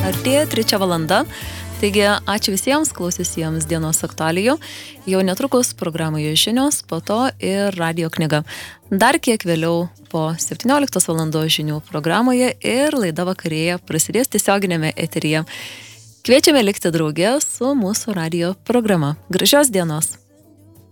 artėja 3 valanda. Taigi, ačiū visiems klausiusiems dienos aktualijų. Jau netrukus programoje žinios, po to ir radio knyga. Dar kiek vėliau po 17 valandos žinių programoje ir laida vakarėje prasidės tiesioginėme eteryje. Kviečiame likti drauge su mūsų radio programa. Gražios dienos!